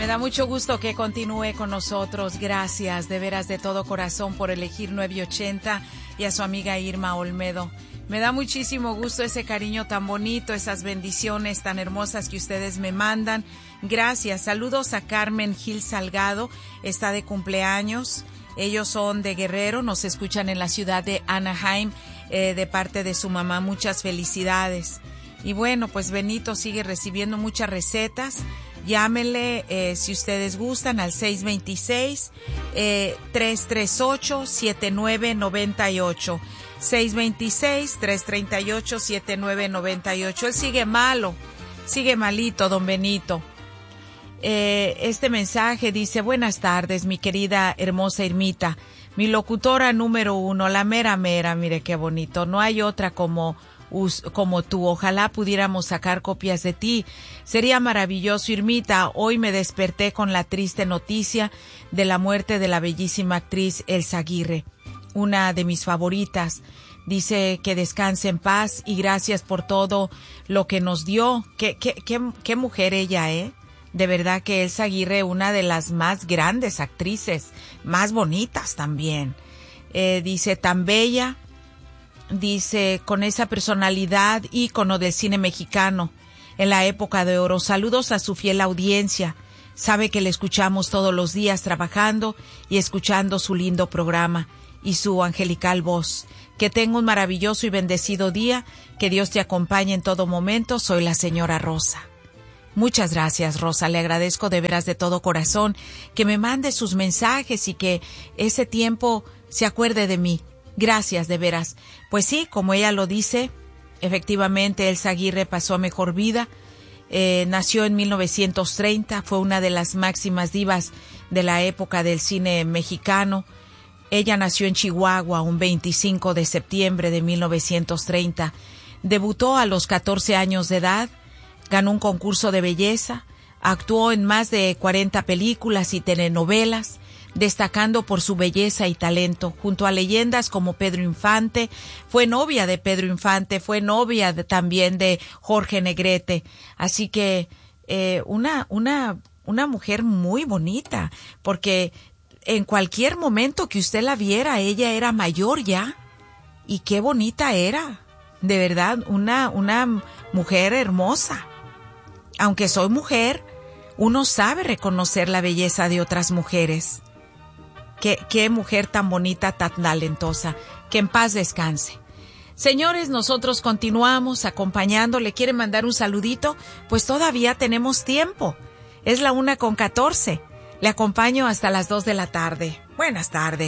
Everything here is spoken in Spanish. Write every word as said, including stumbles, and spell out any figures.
da mucho gusto que continúe con nosotros. Gracias, de veras, de todo corazón, por elegir nueve ochenta y a su amiga Irma Olmedo. Me da muchísimo gusto ese cariño tan bonito, esas bendiciones tan hermosas que ustedes me mandan. Gracias. Saludos a Carmen Gil Salgado, está de cumpleaños. Ellos son de Guerrero, nos escuchan en la ciudad de Anaheim, eh, de parte de su mamá. Muchas felicidades. Y bueno, pues Benito sigue recibiendo muchas recetas. Llámenle eh, si ustedes gustan al seis dos seis, tres tres ocho, siete nueve nueve ocho. seis dos seis, tres tres ocho, siete nueve nueve ocho. Él sigue malo, sigue malito, don Benito. Eh, este mensaje dice: buenas tardes, mi querida hermosa Irmita, mi locutora número uno, la mera mera, mire qué bonito, no hay otra como como tú, ojalá pudiéramos sacar copias de ti, sería maravilloso. Irmita, hoy me desperté con la triste noticia de la muerte de la bellísima actriz Elsa Aguirre, una de mis favoritas. Dice que descanse en paz y gracias por todo lo que nos dio. Qué, qué, qué, qué mujer ella, ¿eh? De verdad que Elsa Aguirre, una de las más grandes actrices, más bonitas también. Eh, dice, tan bella. Dice, con esa personalidad, ícono del cine mexicano en la época de oro. Saludos a su fiel audiencia. Sabe que le escuchamos todos los días trabajando y escuchando su lindo programa y su angelical voz. Que tenga un maravilloso y bendecido día. Que Dios te acompañe en todo momento. Soy la señora Rosa. Muchas gracias, Rosa. Le agradezco de veras de todo corazón que me mande sus mensajes y que ese tiempo se acuerde de mí. Gracias, de veras. Pues sí, como ella lo dice, efectivamente Elsa Aguirre pasó a mejor vida. Eh, nació en mil novecientos treinta, fue una de las máximas divas de la época del cine mexicano. Ella nació en Chihuahua un veinticinco de septiembre de mil novecientos treinta. Debutó a los catorce años de edad, ganó un concurso de belleza, actuó en más de cuarenta películas y telenovelas, destacando por su belleza y talento. Junto a leyendas como Pedro Infante, fue novia de Pedro Infante, fue novia de, también de Jorge Negrete. Así que eh, una, una, una mujer muy bonita, porque en cualquier momento que usted la viera, ella era mayor ya. Y qué bonita era, de verdad, una, una mujer hermosa. Aunque soy mujer, uno sabe reconocer la belleza de otras mujeres. Qué, qué mujer tan bonita, tan talentosa. Que en paz descanse. Señores, nosotros continuamos acompañando. ¿Le quiere mandar un saludito? Pues todavía tenemos tiempo. Es la una con catorce. Le acompaño hasta las dos de la tarde. Buenas tardes.